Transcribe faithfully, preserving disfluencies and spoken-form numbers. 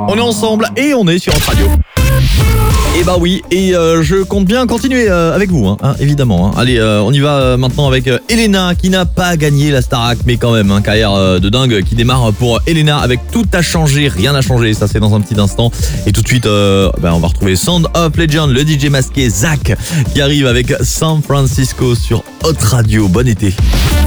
On est ensemble et on est sur Hot Radio. Et bah oui, et euh, je compte bien continuer euh, avec vous, hein, hein, évidemment. Hein. Allez, euh, on y va euh, maintenant avec euh, Elena, qui n'a pas gagné la Starac, mais quand même, hein, carrière euh, de dingue qui démarre pour Elena avec Tout a changé, rien n'a changé. Ça, c'est dans un petit instant. Et tout de suite, euh, bah, on va retrouver Sound of Legend, le D J masqué Zach, qui arrive avec San Francisco sur Hot Radio. Bon été.